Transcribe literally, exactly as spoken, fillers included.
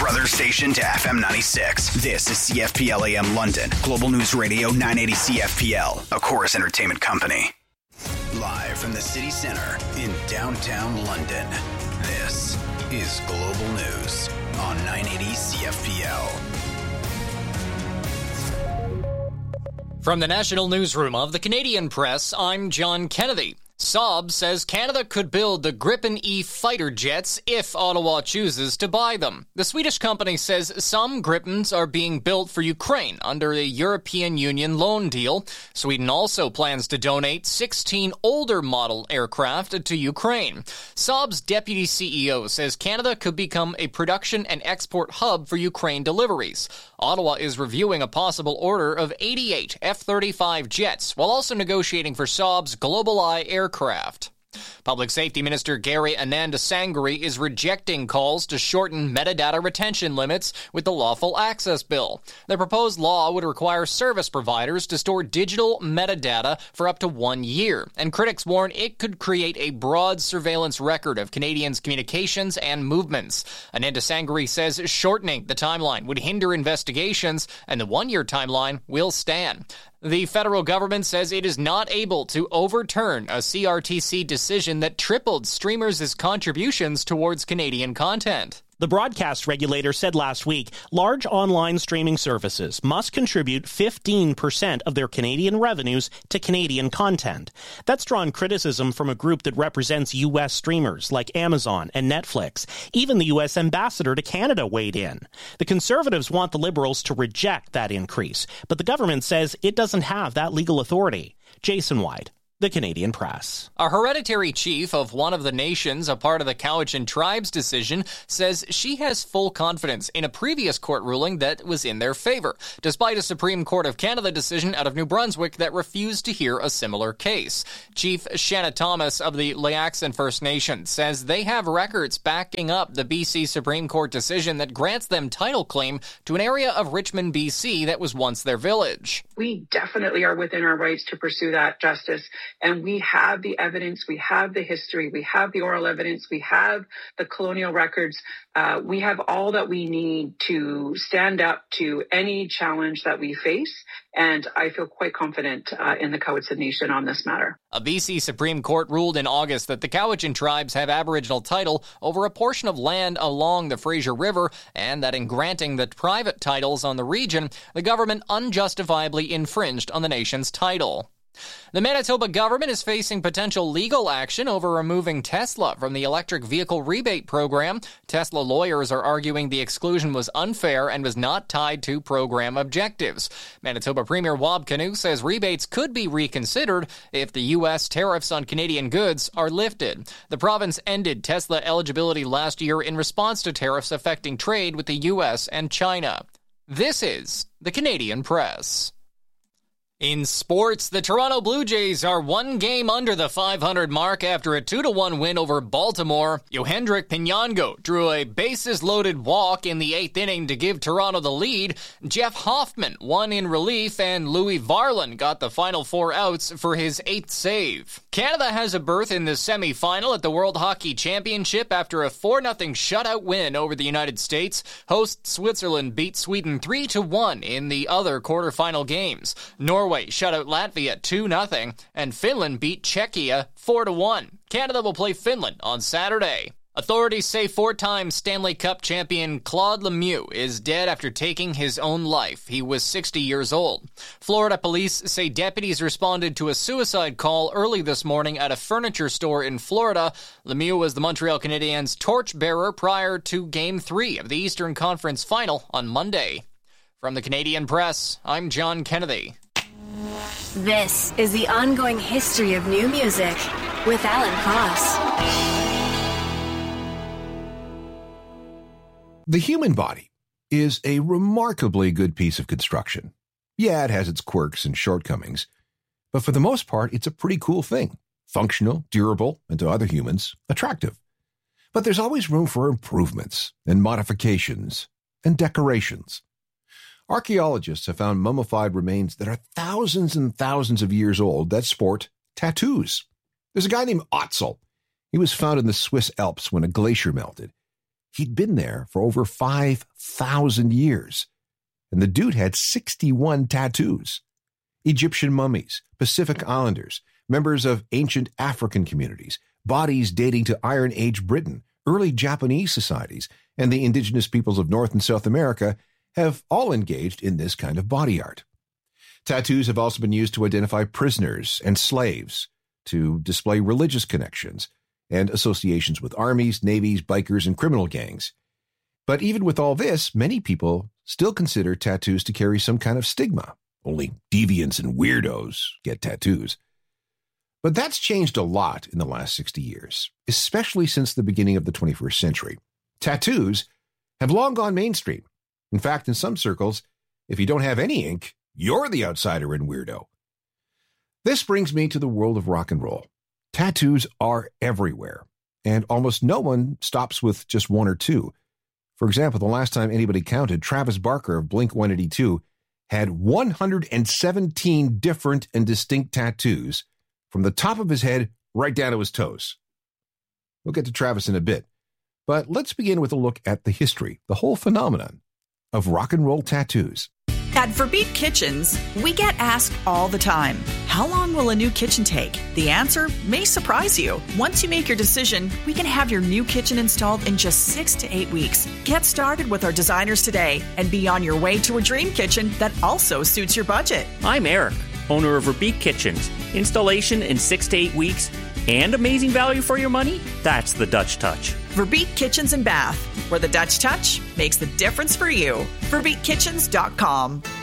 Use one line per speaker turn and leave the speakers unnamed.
brother station to F M ninety-six. This is C F P L A M London, Global News Radio nine eighty C F P L, a Chorus Entertainment company. Live from the city center in downtown London, this is Global News on nine eighty C F P L.
From the National Newsroom of the Canadian Press, I'm John Kennedy. Saab says Canada could build the Gripen E fighter jets if Ottawa chooses to buy them. The Swedish company says some Gripens are being built for Ukraine under a European Union loan deal. Sweden also plans to donate sixteen older model aircraft to Ukraine. Saab's deputy C E O says Canada could become a production and export hub for Ukraine deliveries. Ottawa is reviewing a possible order of eighty-eight F thirty-five jets, while also negotiating for Saab's GlobalEye aircraft. Aircraft. Public Safety Minister Gary Anandasangri is rejecting calls to shorten metadata retention limits with the Lawful Access Bill. The proposed law would require service providers to store digital metadata for up to one year, and critics warn it could create a broad surveillance record of Canadians' communications and movements. Anandasangri says shortening the timeline would hinder investigations, and the one-year timeline will stand. The federal government says it is not able to overturn a C R T C decision that tripled streamers' contributions towards Canadian content.
The broadcast regulator said last week large online streaming services must contribute fifteen percent of their Canadian revenues to Canadian content. That's drawn criticism from a group that represents U S streamers like Amazon and Netflix. Even the U S ambassador to Canada weighed in. The Conservatives want the Liberals to reject that increase, but the government says it doesn't have that legal authority. Jason White, The Canadian Press.
A hereditary chief of one of the nations, a part of the Cowichan tribe's decision, says she has full confidence in a previous court ruling that was in their favor, despite a Supreme Court of Canada decision out of New Brunswick that refused to hear a similar case. Chief Shanna Thomas of the Leaxin First Nation says they have records backing up the B C Supreme Court decision that grants them title claim to an area of Richmond, B C that was once their village.
We definitely are within our rights to pursue that justice. And we have the evidence, we have the history, we have the oral evidence, we have the colonial records. Uh, we have all that we need to stand up to any challenge that we face. And I feel quite confident uh, in the Cowichan Nation on this matter.
A B C Supreme Court ruled in August that the Cowichan tribes have Aboriginal title over a portion of land along the Fraser River, and that in granting the private titles on the region, the government unjustifiably infringed on the nation's title. The Manitoba government is facing potential legal action over removing Tesla from the electric vehicle rebate program. Tesla lawyers are arguing the exclusion was unfair and was not tied to program objectives. Manitoba Premier Wab Kinew says rebates could be reconsidered if the U S tariffs on Canadian goods are lifted. The province ended Tesla eligibility last year in response to tariffs affecting trade with the U S and China. This is the Canadian Press. In sports, the Toronto Blue Jays are one game under the five hundred mark after a two to one win over Baltimore. Yohendrick Pinyango drew a bases-loaded walk in the eighth inning to give Toronto the lead. Jeff Hoffman won in relief, and Louis Varland got the final four outs for his eighth save. Canada has a berth in the semifinal at the World Hockey Championship after a four nothing shutout win over the United States. Host Switzerland beat Sweden three to one in the other quarterfinal games. Norway Norway shut out Latvia two nothing, and Finland beat Czechia four to one. Canada will play Finland on Saturday. Authorities say four-time Stanley Cup champion Claude Lemieux is dead after taking his own life. He was sixty years old. Florida police say deputies responded to a suicide call early this morning at a furniture store in Florida. Lemieux was the Montreal Canadiens' torchbearer prior to Game three of the Eastern Conference Final on Monday. From the Canadian Press, I'm John Kennedy.
This is the ongoing history of new music with Alan Cross.
The human body is a remarkably good piece of construction. Yeah, it has its quirks and shortcomings, but for the most part, it's a pretty cool thing. Functional, durable, and to other humans, attractive. But there's always room for improvements and modifications and decorations. Archaeologists have found mummified remains that are thousands and thousands of years old that sport tattoos. There's a guy named Otzel. He was found in the Swiss Alps when a glacier melted. He'd been there for over five thousand years. And the dude had sixty-one tattoos. Egyptian mummies, Pacific Islanders, members of ancient African communities, bodies dating to Iron Age Britain, early Japanese societies, and the indigenous peoples of North and South America have all engaged in this kind of body art. Tattoos have also been used to identify prisoners and slaves, to display religious connections, and associations with armies, navies, bikers, and criminal gangs. But even with all this, many people still consider tattoos to carry some kind of stigma. Only deviants and weirdos get tattoos. But that's changed a lot in the last sixty years, especially since the beginning of the twenty-first century. Tattoos have long gone mainstream. In fact, in some circles, if you don't have any ink, you're the outsider and weirdo. This brings me to the world of rock and roll. Tattoos are everywhere, and almost no one stops with just one or two. For example, the last time anybody counted, Travis Barker of Blink one eighty-two had one hundred seventeen different and distinct tattoos from the top of his head right down to his toes. We'll get to Travis in a bit, but let's begin with a look at the history, the whole phenomenon of rock and roll tattoos.
At Verbeek Kitchens, we get asked all the time, how long will a new kitchen take? The answer may surprise you. Once you make your decision, we can have your new kitchen installed in just six to eight weeks. Get started with our designers today and be on your way to a dream kitchen that also suits your budget.
I'm Eric, owner of Verbeek Kitchens. Installation in six to eight weeks and amazing value for your money? That's the Dutch touch.
Verbeek Kitchens and Bath, where the Dutch touch makes the difference for you. Verbeek Kitchens dot com.